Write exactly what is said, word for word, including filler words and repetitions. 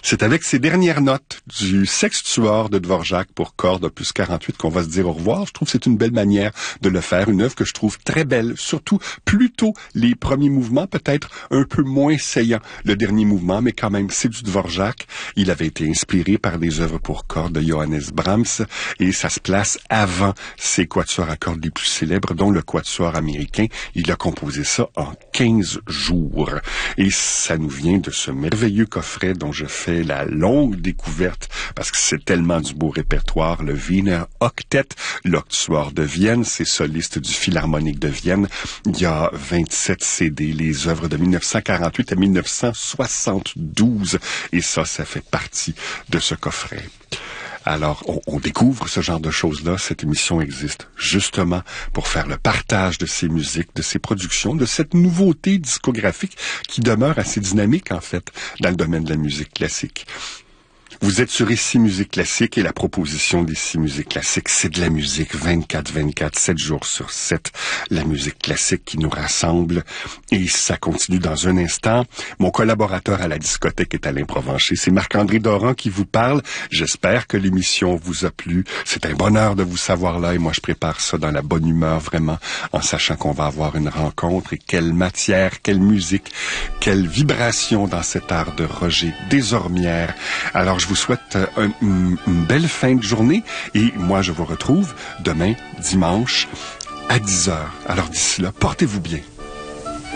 C'est avec ces dernières notes du Sextuor de Dvorak pour cordes opus quarante-huit qu'on va se dire au revoir. Je trouve que c'est une belle manière de le faire, une œuvre que je trouve très belle, surtout plutôt les premiers mouvements, peut-être un peu moins saillants le dernier mouvement, mais quand même c'est du Dvorak. Il avait été inspiré par des œuvres pour cordes de Johannes Brahms et ça se place avant ses quatuors à cordes les plus célèbres, dont le quatuor américain. Il a composé ça en quinze jours. Et ça nous vient de ce merveilleux coffret dont je fais la longue découverte parce que c'est tellement du beau répertoire. Le Wiener Octet, l'Octuor de Vienne, c'est soliste du Philharmonique de Vienne. Il y a vingt-sept C D, les œuvres de mille neuf cent quarante-huit à mille neuf cent soixante-douze. Et ça, ça fait partie de ce coffret. Alors, on, on découvre ce genre de choses-là. Cette émission existe justement pour faire le partage de ces musiques, de ces productions, de cette nouveauté discographique qui demeure assez dynamique, en fait, dans le domaine de la musique classique. Vous êtes sur Ici Musique Classique et la proposition d'Ici Musique Classique, c'est de la musique vingt-quatre vingt-quatre, sept jours sur sept. La musique classique qui nous rassemble et ça continue dans un instant. Mon collaborateur à la discothèque est Alain Provencher. C'est Marc-André Doran qui vous parle. J'espère que l'émission vous a plu. C'est un bonheur de vous savoir là et moi je prépare ça dans la bonne humeur vraiment en sachant qu'on va avoir une rencontre et quelle matière, quelle musique, quelle vibration dans cet art de Roger Desormières. Alors je vous souhaite un, une, une belle fin de journée et moi je vous retrouve demain dimanche à dix heures. Alors d'ici là, portez-vous bien.